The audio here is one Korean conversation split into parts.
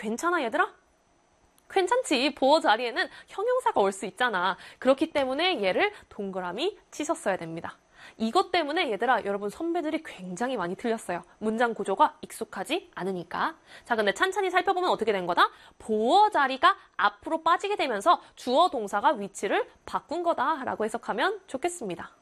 괜찮아 얘들아? 괜찮지. 보어 자리에는 형용사가 올 수 있잖아. 그렇기 때문에 얘를 동그라미 치셨어야 됩니다. 이것 때문에 얘들아 여러분 선배들이 굉장히 많이 틀렸어요. 문장 구조가 익숙하지 않으니까. 자, 근데 찬찬히 살펴보면 어떻게 된 거다? 보어 자리가 앞으로 빠지게 되면서 주어 동사가 위치를 바꾼 거다라고 해석하면 좋겠습니다.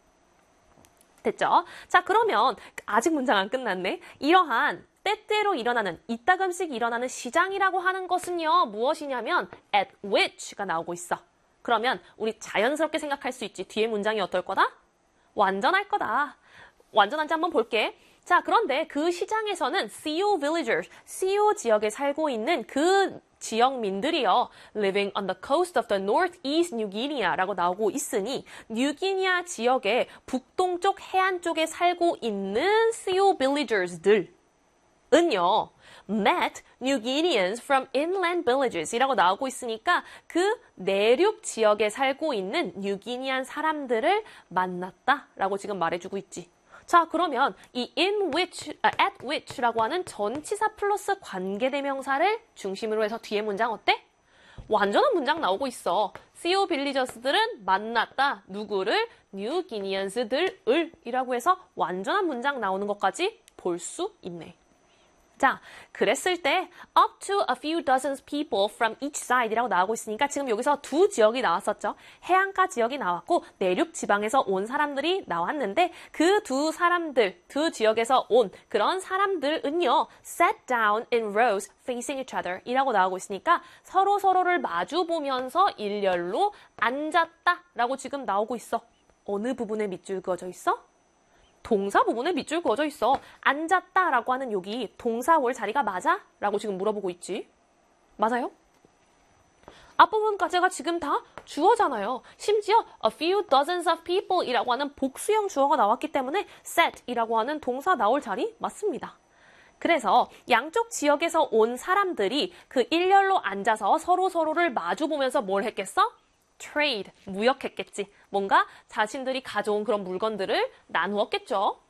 됐죠? 자, 그러면 아직 문장 안 끝났네. 이러한 때때로 일어나는, 이따금씩 일어나는 시장이라고 하는 것은요. 무엇이냐면 at which가 나오고 있어. 그러면 우리 자연스럽게 생각할 수 있지. 뒤에 문장이 어떨 거다? 완전할 거다. 완전한지 한번 볼게. 자, 그런데 그 시장에서는 CO villagers, CO 지역에 살고 있는 그 지역민들이요. living on the coast of the northeast New Guinea라고 나오고 있으니 뉴기니아 지역의 북동쪽 해안 쪽에 살고 있는 CO villagers들 은요, met New Guineans from inland villages 이라고 나오고 있으니까 그 내륙 지역에 살고 있는 뉴기니안 사람들을 만났다라고 지금 말해주고 있지. 자, 그러면 이 at which라고 하는 전치사 플러스 관계대명사를 중심으로 해서 뒤에 문장 어때? 완전한 문장 나오고 있어. CO 빌리저스들은 만났다. 누구를? 뉴기니안스들을 이라고 해서 완전한 문장 나오는 것까지 볼 수 있네. 자, 그랬을 때 up to a few dozens people from each side 이라고 나오고 있으니까 지금 여기서 두 지역이 나왔었죠. 해안가 지역이 나왔고 내륙 지방에서 온 사람들이 나왔는데 그 두 사람들, 두 지역에서 온 그런 사람들은요. sat down in rows facing each other 이라고 나오고 있으니까 서로를 마주 보면서 일렬로 앉았다라고 지금 나오고 있어. 어느 부분에 밑줄 그어져 있어? 동사 부분에 밑줄 그어져 있어. 앉았다라고 하는 여기 동사 올 자리가 맞아? 라고 지금 물어보고 있지. 맞아요? 앞부분까지가 지금 다 주어잖아요. 심지어 a few dozens of people 이라고 하는 복수형 주어가 나왔기 때문에 sat 이라고 하는 동사 나올 자리 맞습니다. 그래서 양쪽 지역에서 온 사람들이 그 일렬로 앉아서 서로를 마주 보면서 뭘 했겠어? trade, 무역했겠지. 뭔가 자신들이 가져온 그런 물건들을 나누었겠죠.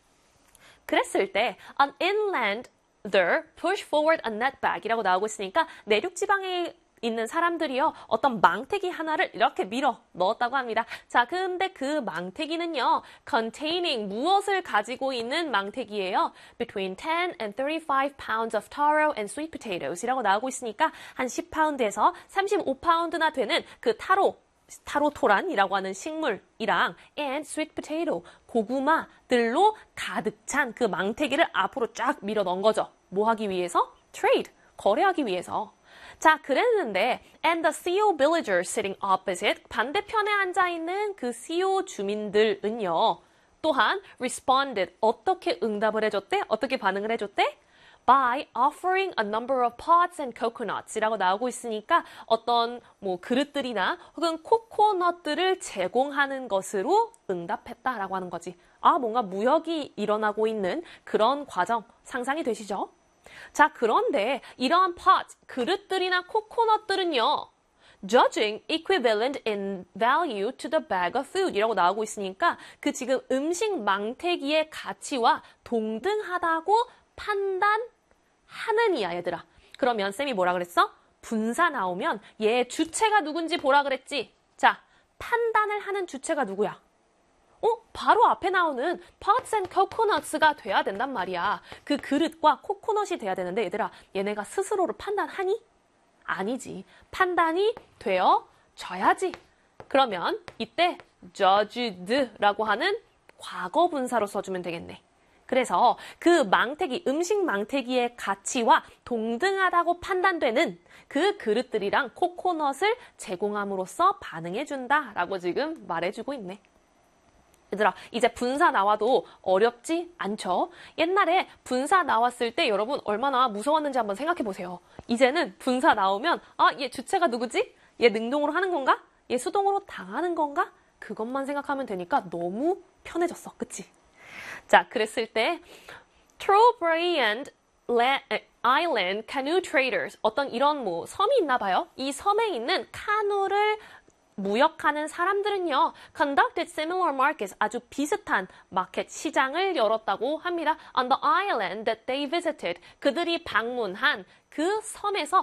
그랬을 때 an inlander push forward a net bag 이라고 나오고 있으니까 내륙 지방에 있는 사람들이요. 어떤 망태기 하나를 이렇게 밀어 넣었다고 합니다. 자, 근데 그 망태기는요. containing 무엇을 가지고 있는 망태기예요. between 10 and 35 pounds of taro and sweet potatoes 이라고 나오고 있으니까 한 10파운드에서 35파운드나 되는 그 타로토란이라고 하는 식물이랑 and sweet potato, 고구마들로 가득 찬 그 망태기를 앞으로 쫙 밀어 넣은 거죠. 뭐 하기 위해서? trade, 거래하기 위해서. 자, 그랬는데 and the CO villagers sitting opposite 반대편에 앉아있는 그 CO 주민들은요. 또한 responded 어떻게 응답을 해줬대? 어떻게 반응을 해줬대? by offering a number of pots and coconuts 이라고 나오고 있으니까 어떤 뭐 그릇들이나 혹은 코코넛들을 제공하는 것으로 응답했다라고 하는 거지. 아, 뭔가 무역이 일어나고 있는 그런 과정 상상이 되시죠? 자, 그런데 이러한 pot, 그릇들이나 코코넛들은요. judging equivalent in value to the bag of food 이라고 나오고 있으니까 그 지금 음식 망태기의 가치와 동등하다고 판단하는 이야, 얘들아. 그러면 쌤이 뭐라 그랬어? 분사 나오면 얘 주체가 누군지 보라 그랬지. 자, 판단을 하는 주체가 누구야? 바로 앞에 나오는 pots and coconuts가 돼야 된단 말이야. 그 그릇과 코코넛이 돼야 되는데 얘들아, 얘네가 스스로를 판단하니? 아니지. 판단이 되어져야지. 그러면 이때 judged라고 하는 과거 분사로 써주면 되겠네. 그래서 그 망태기, 음식 망태기의 가치와 동등하다고 판단되는 그 그릇들이랑 코코넛을 제공함으로써 반응해준다라고 지금 말해주고 있네. 얘들아, 이제 분사 나와도 어렵지 않죠? 옛날에 분사 나왔을 때 여러분 얼마나 무서웠는지 한번 생각해 보세요. 이제는 분사 나오면 얘 주체가 누구지? 얘 능동으로 하는 건가? 얘 수동으로 당하는 건가? 그것만 생각하면 되니까 너무 편해졌어. 그치? 자, 그랬을 때 Trobriand Island Canoe Traders 어떤 이런 뭐 섬이 있나 봐요. 이 섬에 있는 카누를 무역하는 사람들은요, conducted similar markets, 아주 비슷한 마켓 시장을 열었다고 합니다. On the island that they visited, 그들이 방문한 그 섬에서